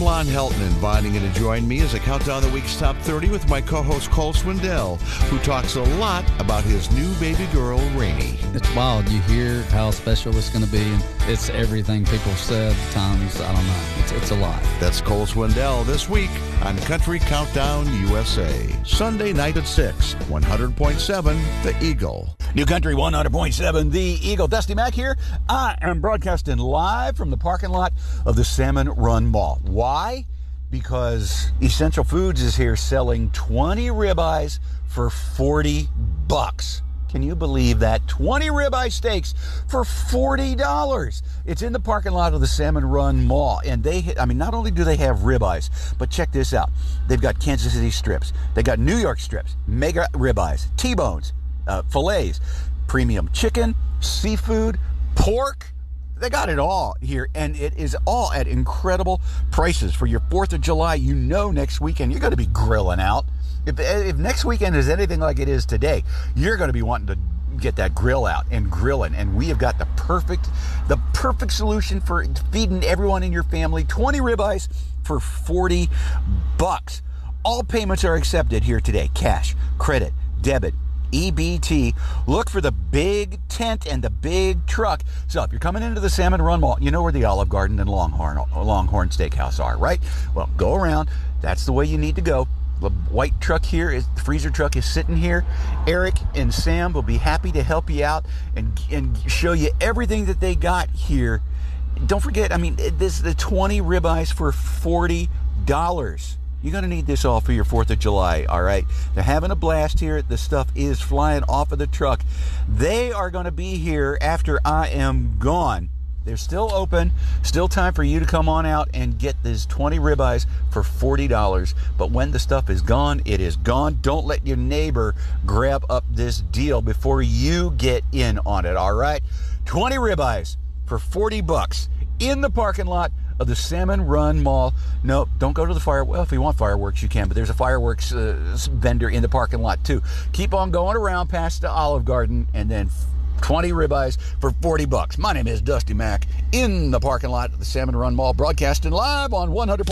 Lon Helton inviting you to join me as I count down the week's top 30 with my co-host Cole Swindell, who talks a lot about his new baby girl, Rainey. It's wild. You hear how special it's going to be, and it's everything people said times, I don't know. It's a lot. That's Cole Swindell this week on Country Countdown USA. Sunday night at 6, 100.7 The Eagle. New Country 100.7 The Eagle. Dusty Mack here. I am broadcasting live from the parking lot of the Salmon Run Mall. Why? Because Essential Foods is here selling 20 ribeyes for $40. Can you believe that? 20 ribeye steaks for $40. It's in the parking lot of the Salmon Run Mall. And not only do they have ribeyes, but check this out. They've got Kansas City strips. They got New York strips, mega ribeyes, T-bones, fillets, premium chicken, seafood, pork. They got it all here, and it is all at incredible prices. For your 4th of July, next weekend you're going to be grilling out. If next weekend is anything like it is today, you're going to be wanting to get that grill out and grilling. And we have got the perfect solution for feeding everyone in your family. 20 ribeyes for $40. All payments are accepted here today. Cash, credit, debit, EBT. Look for the big tent and the big truck. So if you're coming into the Salmon Run Mall, you know where the Olive Garden and Longhorn Steakhouse are, right? Well, go around. That's the way you need to go. The white truck here, the freezer truck is sitting here. Eric and Sam will be happy to help you out and show you everything that they got here. Don't forget, this is the 20 ribeyes for $40. You're going to need this all for your 4th of July, all right? They're having a blast here. The stuff is flying off of the truck. They are going to be here after I am gone. They're still open. Still time for you to come on out and get these 20 ribeyes for $40. But when the stuff is gone, it is gone. Don't let your neighbor grab up this deal before you get in on it, all right? 20 ribeyes for $40 in the parking lot of the Salmon Run Mall. No, don't go to the fireworks. Well, if you want fireworks, you can, but there's a fireworks vendor in the parking lot too. Keep on going around past the Olive Garden, and then 20 ribeyes for $40. My name is Dusty Mack in the parking lot of the Salmon Run Mall, broadcasting live on 100.